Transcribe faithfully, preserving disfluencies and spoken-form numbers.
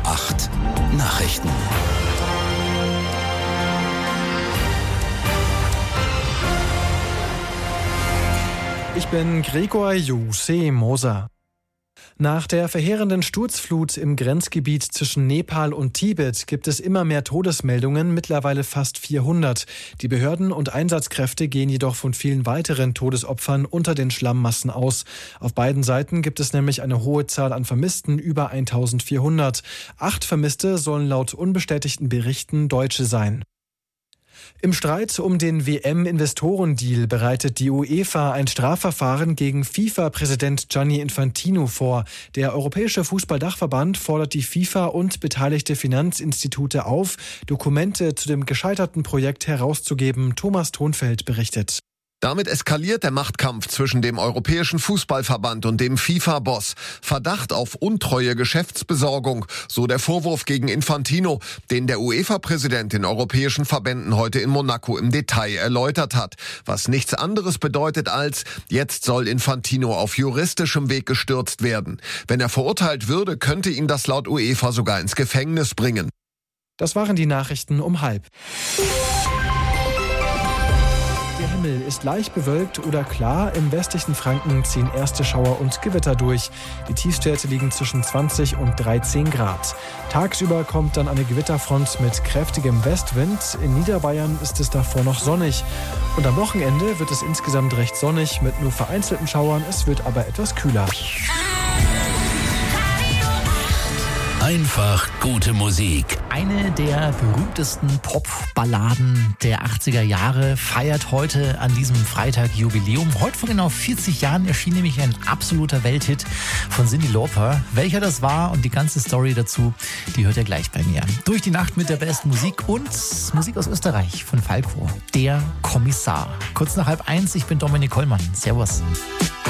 acht Nachrichten. Ich bin Gregor Juse Moser. Nach der verheerenden Sturzflut im Grenzgebiet zwischen Nepal und Tibet gibt es immer mehr Todesmeldungen, mittlerweile fast vierhundert. Die Behörden und Einsatzkräfte gehen jedoch von vielen weiteren Todesopfern unter den Schlammmassen aus. Auf beiden Seiten gibt es nämlich eine hohe Zahl an Vermissten, über eintausendvierhundert. Acht Vermisste sollen laut unbestätigten Berichten Deutsche sein. Im Streit um den W M-Investorendeal bereitet die UEFA ein Strafverfahren gegen FIFA-Präsident Gianni Infantino vor. Der Europäische Fußballdachverband fordert die FIFA und beteiligte Finanzinstitute auf, Dokumente zu dem gescheiterten Projekt herauszugeben. Thomas Thonfeld berichtet. Damit eskaliert der Machtkampf zwischen dem Europäischen Fußballverband und dem FIFA-Boss. Verdacht auf untreue Geschäftsbesorgung, so der Vorwurf gegen Infantino, den der UEFA-Präsident den europäischen Verbänden heute in Monaco im Detail erläutert hat. Was nichts anderes bedeutet als, jetzt soll Infantino auf juristischem Weg gestürzt werden. Wenn er verurteilt würde, könnte ihn das laut UEFA sogar ins Gefängnis bringen. Das waren die Nachrichten um halb. Der Himmel ist leicht bewölkt oder klar. Im westlichen Franken ziehen erste Schauer und Gewitter durch. Die Tiefstwerte liegen zwischen zwanzig und dreizehn Grad. Tagsüber kommt dann eine Gewitterfront mit kräftigem Westwind. In Niederbayern ist es davor noch sonnig. Und am Wochenende wird es insgesamt recht sonnig mit nur vereinzelten Schauern. Es wird aber etwas kühler. Einfach gute Musik. Eine der berühmtesten Pop-Balladen der achtziger Jahre feiert heute an diesem Freitag Jubiläum. Heute vor genau vierzig Jahren erschien nämlich ein absoluter Welthit von Cyndi Lauper. Welcher das war und die ganze Story dazu, die hört ihr gleich bei mir. Durch die Nacht mit der besten Musik und Musik aus Österreich von Falco. Der Kommissar. Kurz nach halb eins, ich bin Dominik Kollmann. Servus.